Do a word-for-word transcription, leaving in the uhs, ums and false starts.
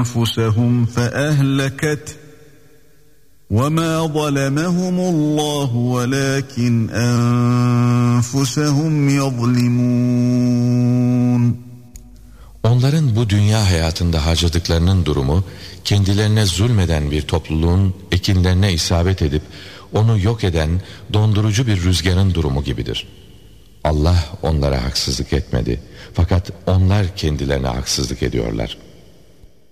أنفسهم فأهلكت وما ظلمهم الله ولكن أنفسهم يظلمون. Onların bu dünya hayatında harcadıklarının durumu, kendilerine zulmeden bir topluluğun ekinlerine isabet edip onu yok eden dondurucu bir rüzgarın durumu gibidir. Allah onlara haksızlık etmedi, fakat onlar kendilerine haksızlık ediyorlar.